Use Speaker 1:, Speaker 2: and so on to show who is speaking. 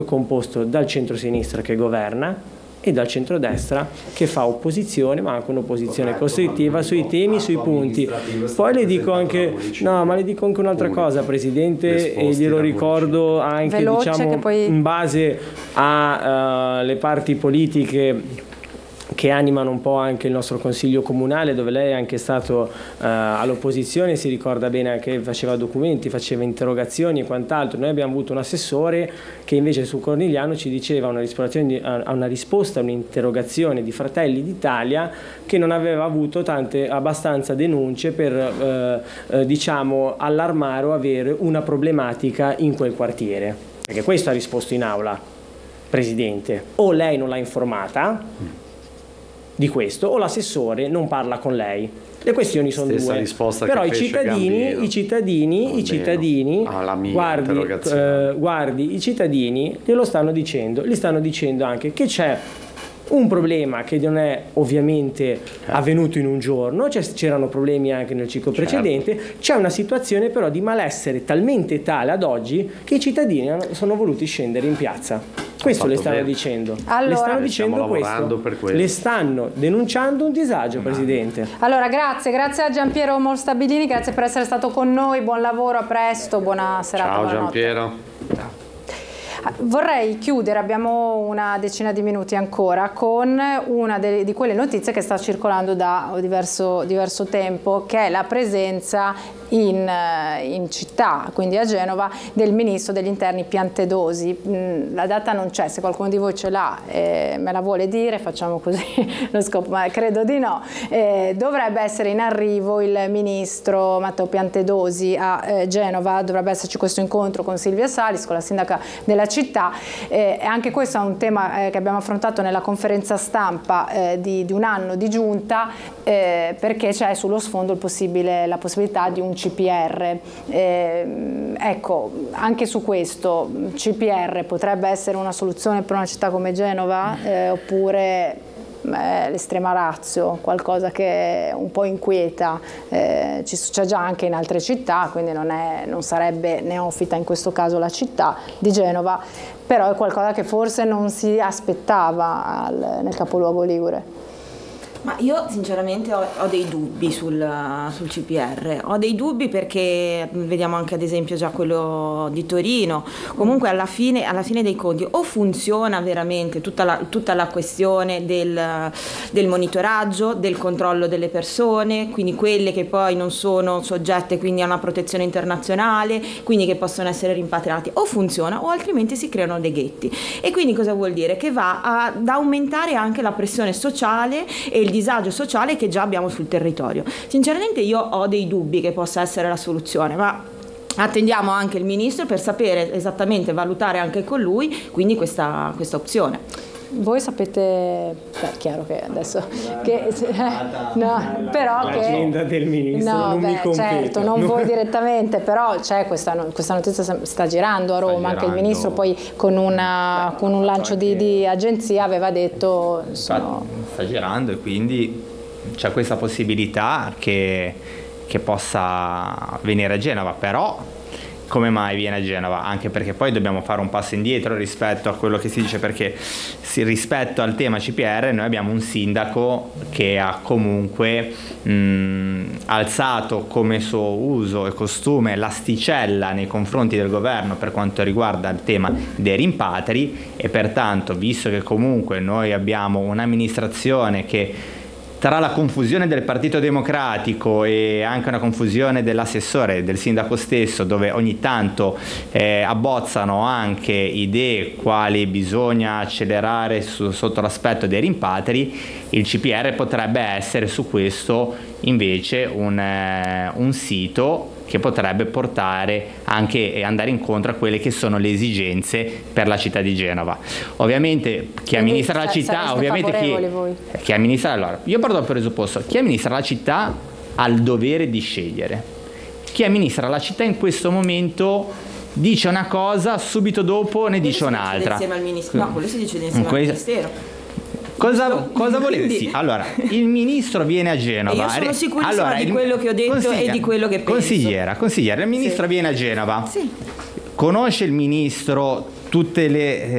Speaker 1: composto dal centro-sinistra che governa e dal centrodestra che fa opposizione, ma anche un'opposizione costruttiva sui temi, sui punti. Poi le dico anche un'altra cosa, Presidente, e glielo ricordo anche in base alle parti politiche che animano un po' anche il nostro Consiglio Comunale, dove lei è anche stato all'opposizione, si ricorda bene che faceva documenti, faceva interrogazioni e quant'altro. Noi abbiamo avuto un assessore che invece su Cornigliano ci diceva una risposta a un'interrogazione di Fratelli d'Italia che non aveva avuto abbastanza denunce per allarmare o avere una problematica in quel quartiere. Perché questo ha risposto in aula, Presidente. O lei non l'ha informata di questo, o l'assessore non parla con lei. Le questioni sono due. Però i cittadini, guardi, i cittadini glielo stanno dicendo, gli stanno dicendo anche che c'è un problema che non è ovviamente avvenuto in un giorno, c'erano problemi anche nel ciclo precedente, c'è una situazione però di malessere talmente tale ad oggi che i cittadini sono voluti scendere in piazza. Questo le stanno dicendo.
Speaker 2: Allora,
Speaker 1: le stanno dicendo questo. Le stanno denunciando un disagio, Presidente.
Speaker 2: Allora, grazie a Giampiero Morstabilini, grazie per essere stato con noi, buon lavoro, a presto, buona serata.
Speaker 3: Ciao Giampiero.
Speaker 2: Ciao. Vorrei chiudere, abbiamo una decina di minuti ancora, con una di quelle notizie che sta circolando da diverso tempo, che è la presenza in città, quindi a Genova, del ministro degli interni Piantedosi. La data non c'è, se qualcuno di voi ce l'ha me la vuole dire, facciamo così lo scopo, ma credo di no. Dovrebbe essere in arrivo il ministro Matteo Piantedosi a Genova, dovrebbe esserci questo incontro con Silvia Salis, con la sindaca della città. Anche questo è un tema che abbiamo affrontato nella conferenza stampa di un anno di giunta, perché c'è sullo sfondo la possibilità di un CPR. Ecco, anche su questo CPR potrebbe essere una soluzione per una città come Genova, oppure l'estrema ratio, qualcosa che un po' inquieta, c'è già anche in altre città, quindi non sarebbe neofita in questo caso la città di Genova, però è qualcosa che forse non si aspettava nel capoluogo ligure.
Speaker 4: Ma io sinceramente ho dei dubbi sul CPR, ho dei dubbi perché vediamo anche ad esempio già quello di Torino, comunque alla fine dei conti o funziona veramente tutta la questione del monitoraggio, del controllo delle persone, quindi quelle che poi non sono soggette quindi a una protezione internazionale, quindi che possono essere rimpatriati, o funziona o altrimenti si creano dei ghetti. E quindi cosa vuol dire? Che va ad aumentare anche la pressione sociale e il disagio sociale che già abbiamo sul territorio. Sinceramente io ho dei dubbi che possa essere la soluzione, ma attendiamo anche il ministro per sapere esattamente, valutare anche con lui quindi questa opzione.
Speaker 2: Voi sapete, chiaro che adesso
Speaker 1: l'agenda del ministro mi compete.
Speaker 2: Certo, non voi direttamente, però c'è questa notizia, sta girando a Roma, anche il ministro poi con un lancio di agenzia aveva detto
Speaker 5: sta girando, e quindi c'è questa possibilità che possa venire a Genova. Però come mai viene a Genova? Anche perché poi dobbiamo fare un passo indietro rispetto a quello che si dice, perché rispetto al tema CPR noi abbiamo un sindaco che ha comunque alzato come suo uso e costume l'asticella nei confronti del governo per quanto riguarda il tema dei rimpatri, e pertanto, visto che comunque noi abbiamo un'amministrazione che, tra la confusione del Partito Democratico e anche una confusione dell'assessore, del sindaco stesso, dove ogni tanto abbozzano anche idee quali bisogna accelerare sotto l'aspetto dei rimpatri, il CPR potrebbe essere su questo invece un sito che potrebbe portare anche e andare incontro a quelle che sono le esigenze per la città di Genova. Ovviamente chi amministra la città, chi amministra, allora io parto dal presupposto, chi amministra la città ha il dovere di scegliere. Chi amministra la città in questo momento dice una cosa, subito dopo ne dice un'altra.
Speaker 4: Insieme al ministro. No, quello si dice insieme al ministero.
Speaker 5: Cosa volete? Sì, allora, il ministro viene a Genova.
Speaker 4: Io sono sicurissima di quello che ho detto e di quello che penso.
Speaker 5: Consigliera, il ministro viene a Genova.
Speaker 4: Sì.
Speaker 5: Conosce il ministro tutte le